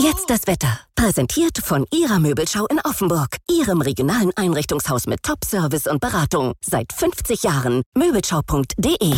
Jetzt das Wetter. Präsentiert von Ihrer Möbelschau in Offenburg. Ihrem regionalen Einrichtungshaus mit Top-Service und Beratung. Seit 50 Jahren. Möbelschau.de.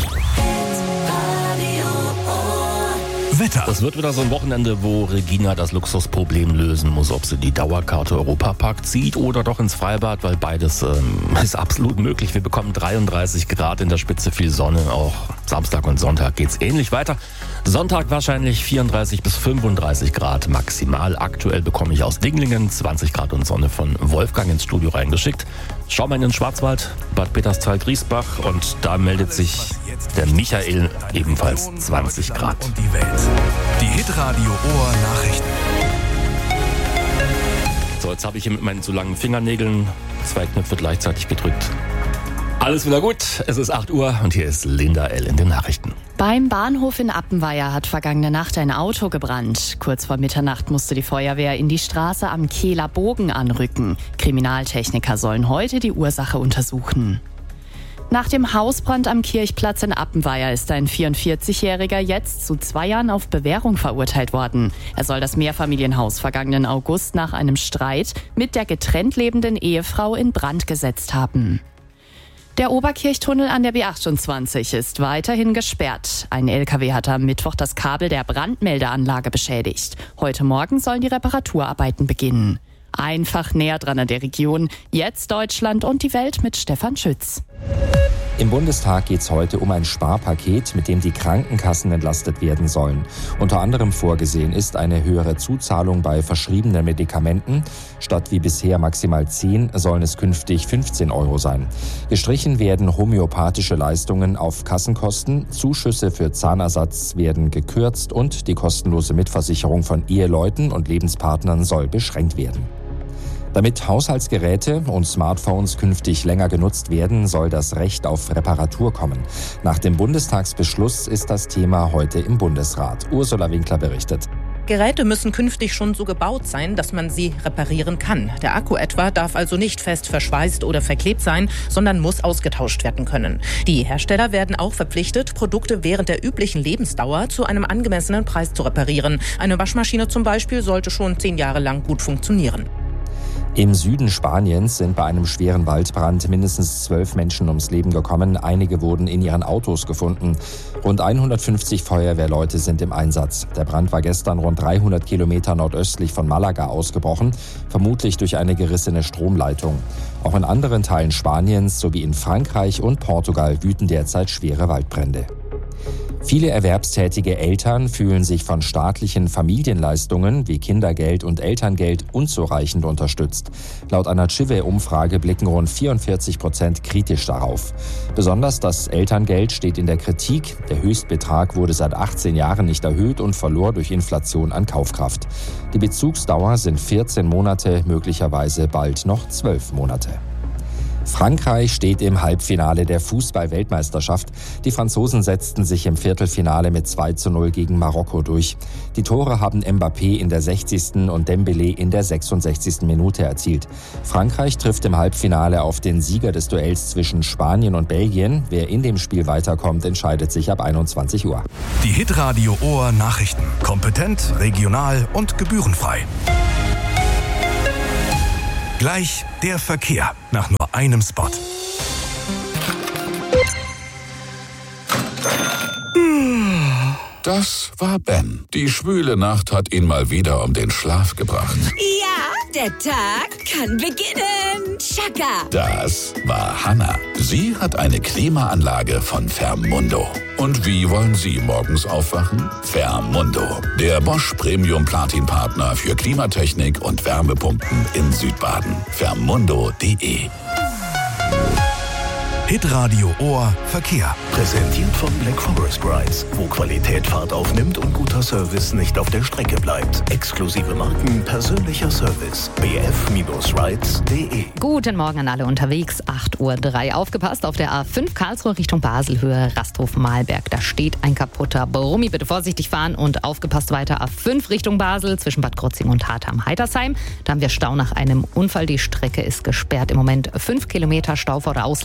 Wetter. Das wird wieder so ein Wochenende, wo Regina das Luxusproblem lösen muss, ob sie die Dauerkarte Europapark zieht oder doch ins Freibad, weil beides ist absolut möglich. Wir bekommen 33 Grad in der Spitze, viel Sonne. Auch Samstag und Sonntag geht's ähnlich weiter. Sonntag wahrscheinlich 34 bis 35 Grad maximal. Aktuell bekomme ich aus Dinglingen 20 Grad und Sonne von Wolfgang ins Studio reingeschickt. Schau mal in den Schwarzwald, Bad Peterstal-Griesbach, und da meldet sich der Michael, ebenfalls 20 Grad. Und die Welt. Die Hitradio Ohr-Nachrichten. So, jetzt habe ich hier mit meinen zu langen Fingernägeln 2 Knöpfe gleichzeitig gedrückt. Alles wieder gut, es ist 8 Uhr und hier ist Linda L. in den Nachrichten. Beim Bahnhof in Appenweier hat vergangene Nacht ein Auto gebrannt. Kurz vor Mitternacht musste die Feuerwehr in die Straße am Kehler Bogen anrücken. Kriminaltechniker sollen heute die Ursache untersuchen. Nach dem Hausbrand am Kirchplatz in Appenweier ist ein 44-Jähriger jetzt zu 2 Jahren auf Bewährung verurteilt worden. Er soll das Mehrfamilienhaus vergangenen August nach einem Streit mit der getrennt lebenden Ehefrau in Brand gesetzt haben. Der Oberkirchtunnel an der B28 ist weiterhin gesperrt. Ein LKW hatte am Mittwoch das Kabel der Brandmeldeanlage beschädigt. Heute Morgen sollen die Reparaturarbeiten beginnen. Einfach näher dran an der Region. Jetzt Deutschland und die Welt mit Stefan Schütz. Im Bundestag geht es heute um ein Sparpaket, mit dem die Krankenkassen entlastet werden sollen. Unter anderem vorgesehen ist eine höhere Zuzahlung bei verschriebenen Medikamenten. Statt wie bisher maximal 10 sollen es künftig 15 € sein. Gestrichen werden homöopathische Leistungen auf Kassenkosten, Zuschüsse für Zahnersatz werden gekürzt und die kostenlose Mitversicherung von Eheleuten und Lebenspartnern soll beschränkt werden. Damit Haushaltsgeräte und Smartphones künftig länger genutzt werden, soll das Recht auf Reparatur kommen. Nach dem Bundestagsbeschluss ist das Thema heute im Bundesrat. Ursula Winkler berichtet. Geräte müssen künftig schon so gebaut sein, dass man sie reparieren kann. Der Akku etwa darf also nicht fest verschweißt oder verklebt sein, sondern muss ausgetauscht werden können. Die Hersteller werden auch verpflichtet, Produkte während der üblichen Lebensdauer zu einem angemessenen Preis zu reparieren. Eine Waschmaschine zum Beispiel sollte schon 10 Jahre lang gut funktionieren. Im Süden Spaniens sind bei einem schweren Waldbrand mindestens 12 Menschen ums Leben gekommen. Einige wurden in ihren Autos gefunden. Rund 150 Feuerwehrleute sind im Einsatz. Der Brand war gestern rund 300 Kilometer nordöstlich von Malaga ausgebrochen, vermutlich durch eine gerissene Stromleitung. Auch in anderen Teilen Spaniens sowie in Frankreich und Portugal wüten derzeit schwere Waldbrände. Viele erwerbstätige Eltern fühlen sich von staatlichen Familienleistungen wie Kindergeld und Elterngeld unzureichend unterstützt. Laut einer Chive-Umfrage blicken rund 44% kritisch darauf. Besonders das Elterngeld steht in der Kritik. Der Höchstbetrag wurde seit 18 Jahren nicht erhöht und verlor durch Inflation an Kaufkraft. Die Bezugsdauer sind 14 Monate, möglicherweise bald noch 12 Monate. Frankreich steht im Halbfinale der Fußball-Weltmeisterschaft. Die Franzosen setzten sich im Viertelfinale mit 2:0 gegen Marokko durch. Die Tore haben Mbappé in der 60. und Dembélé in der 66. Minute erzielt. Frankreich trifft im Halbfinale auf den Sieger des Duells zwischen Spanien und Belgien. Wer in dem Spiel weiterkommt, entscheidet sich ab 21 Uhr. Die Hitradio Ohr-Nachrichten. Kompetent, regional und gebührenfrei. Gleich der Verkehr nach nur einem Spot. Das war Ben. Die schwüle Nacht hat ihn mal wieder um den Schlaf gebracht. Ja, der Tag kann beginnen. Chaka. Das war Hannah. Sie hat eine Klimaanlage von Fermundo. Und wie wollen Sie morgens aufwachen? Fermundo, der Bosch Premium Platin Partner für Klimatechnik und Wärmepumpen in Südbaden. Fermundo.de. Hitradio Ohr Verkehr. Präsentiert von Black Forest Brides, wo Qualität Fahrt aufnimmt und guter Service nicht auf der Strecke bleibt. Exklusive Marken, persönlicher Service. bf-rides.de. Guten Morgen an alle unterwegs. 8:03 Uhr. Aufgepasst auf der A5 Karlsruhe Richtung Basel, Höhe Rasthof-Malberg. Da steht ein kaputter Brummi. Bitte vorsichtig fahren und aufgepasst weiter. A5 Richtung Basel zwischen Bad Krotzing und Hartheim-Heitersheim. Da haben wir Stau nach einem Unfall. Die Strecke ist gesperrt. Im Moment 5 Kilometer Stau vor der Ausleitung.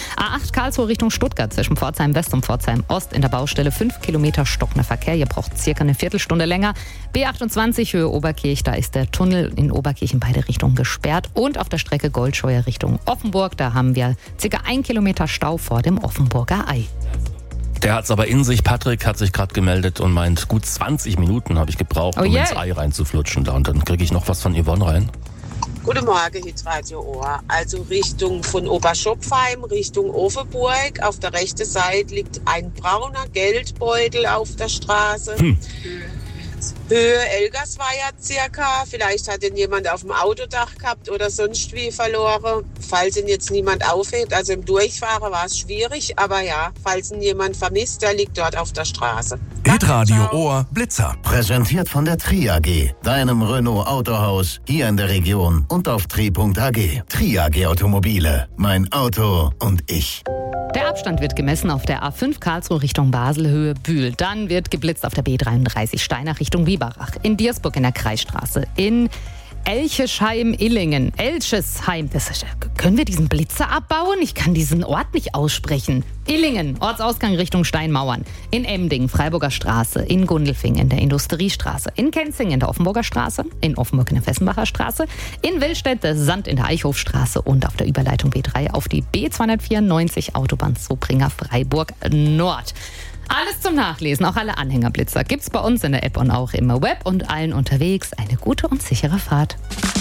A8 Karlsruhe Richtung Stuttgart zwischen Pforzheim West und Pforzheim Ost in der Baustelle 5 Kilometer stockender Verkehr. Ihr braucht circa eine Viertelstunde länger. B28 Höhe Oberkirch, da ist der Tunnel in Oberkirch in beide Richtungen gesperrt. Und auf der Strecke Goldscheuer Richtung Offenburg, da haben wir circa 1 Kilometer Stau vor dem Offenburger Ei. Der hat's aber in sich. Patrick hat sich gerade gemeldet und meint, gut 20 Minuten habe ich gebraucht, um ins Ei reinzuflutschen. Und dann kriege ich noch was von Yvonne rein. Guten Morgen, Hitradio Ohr. Also Richtung von Oberschopfheim, Richtung Offenburg. Auf der rechten Seite liegt ein brauner Geldbeutel auf der Straße. Höhe Elgersweier circa. Vielleicht hat ihn jemand auf dem Autodach gehabt oder sonst wie verloren. Falls ihn jetzt niemand aufhebt, also im Durchfahren war es schwierig. Aber ja, falls ihn jemand vermisst, der liegt dort auf der Straße. Hitradio Ohr Blitzer. Präsentiert von der Tri AG, deinem Renault Autohaus, hier in der Region und auf tri.ag. Tri AG Automobile, mein Auto und ich. Der Abstand wird gemessen auf der A5 Karlsruhe Richtung Basel, Höhe Bühl. Dann wird geblitzt auf der B33 Steinach Richtung Biberach. In Diersburg in der Kreisstraße. In Elchesheim-Illingen. Elchesheim. Können wir diesen Blitzer abbauen? Ich kann diesen Ort nicht aussprechen. Illingen, Ortsausgang Richtung Steinmauern. In Emding, Freiburger Straße. In Gundelfing in der Industriestraße. In Kenzing in der Offenburger Straße. In Offenburg in der Fessenbacher Straße. In Willstedt, Sand in der Eichhofstraße. Und auf der Überleitung B3 auf die B294 Autobahn Zobringa Freiburg Nord. Alles zum Nachlesen, auch alle Anhängerblitzer gibt's bei uns in der App und auch im Web und allen unterwegs. Eine gute und sichere Fahrt.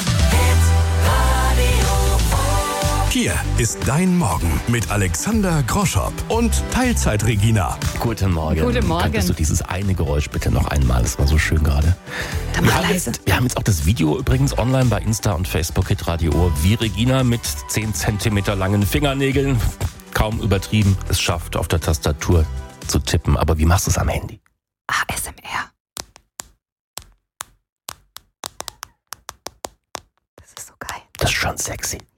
Hier ist dein Morgen mit Alexander Groschopp und Teilzeit-Regina. Guten Morgen. Guten Morgen. Könntest du dieses eine Geräusch bitte noch einmal? Das war so schön gerade. Wir haben jetzt auch das Video übrigens online bei Insta und Facebook Hitradio Ohr, wie Regina mit 10 Zentimeter langen Fingernägeln, kaum übertrieben, es schafft, auf der Tastatur zu tippen. Aber wie machst du es am Handy? ASMR. Das ist so geil. Das ist schon sexy.